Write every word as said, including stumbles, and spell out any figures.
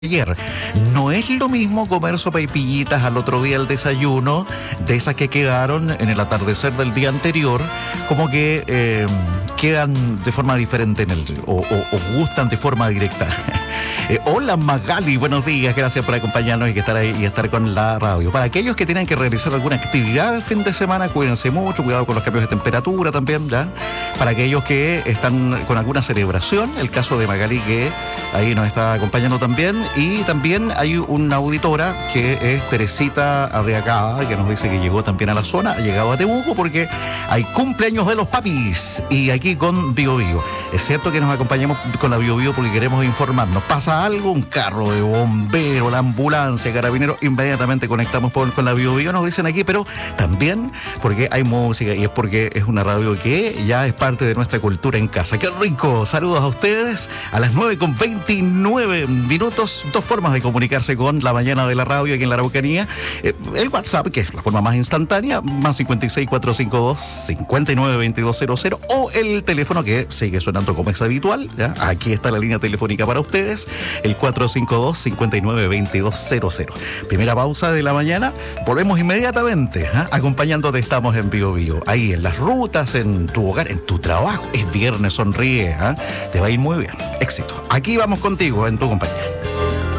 Ayer. No es lo mismo comer sopaipillitas al otro día el desayuno, de esas que quedaron en el atardecer del día anterior, como que eh, quedan de forma diferente en el, o, o, o gustan de forma directa. eh, hola Magali, buenos días, gracias por acompañarnos y, que estar ahí, y estar con la radio. Para aquellos que tienen que realizar alguna actividad el fin de semana, cuídense mucho, cuidado con los cambios de temperatura también, ¿ya? Para aquellos que están con alguna celebración, el caso de Magali que ahí nos está acompañando también. Y también hay una auditora que es Teresita Arriagada, que nos dice que llegó también a la zona, ha llegado a Temuco porque hay cumpleaños de los papis y aquí con Bio Bio. Es cierto que nos acompañamos con la Bio Bio porque queremos informarnos. ¿Pasa algo? Un carro de bombero, la ambulancia, carabinero, inmediatamente conectamos con, con la Bio Bio, nos dicen aquí, pero también porque hay música y es porque es una radio que ya es parte de nuestra cultura en casa. ¡Qué rico! Saludos a ustedes a las nueve con veintinueve minutos. Dos formas de comunicarse con la mañana de la radio aquí en la Araucanía. Eh, el WhatsApp, que es la forma más instantánea, más cincuenta y seis, cuatrocientos cincuenta y dos, cincuenta y nueve, veintidós cero cero, o el teléfono que sigue sonando como es habitual, ¿ya? Aquí está la línea telefónica para ustedes, el cuatrocientos cincuenta y dos, cincuenta y nueve, veintidós cero cero. Primera pausa de la mañana, volvemos inmediatamente, ¿eh? Acompañándote, estamos en Bio Bio, ahí en las rutas, en tu hogar, en tu trabajo. Es viernes, sonríe, ¿eh? Te va a ir muy bien, éxito. Aquí vamos contigo, en tu compañía.